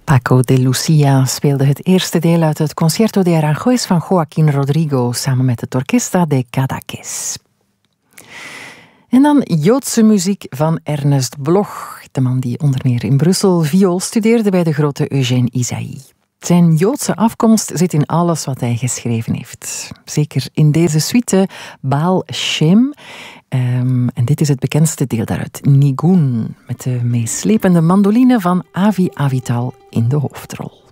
Paco de Lucia speelde het eerste deel uit het Concierto de Aranjuez van Joaquín Rodrigo samen met het Orquesta de Cadaqués. En dan Joodse muziek van Ernest Bloch, de man die onder meer in Brussel viool studeerde bij de grote Eugène Ysaÿe. Zijn Joodse afkomst zit in alles wat hij geschreven heeft. Zeker in deze suite Baal Shem. En dit is het bekendste deel daaruit, Nigun, met de meeslepende mandoline van Avi Avital in de hoofdrol.